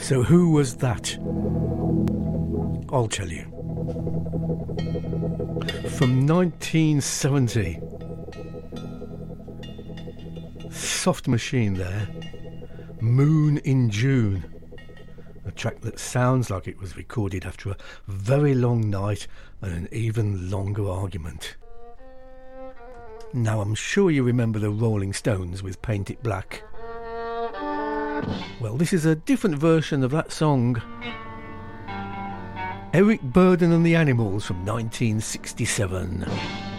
So who was that? I'll tell you. From 1970. Soft Machine there. Moon in June. A track that sounds like it was recorded after a very long night and an even longer argument. Now I'm sure you remember the Rolling Stones with Paint It Black. Well, this is a different version of that song. Eric Burdon and the Animals from 1967.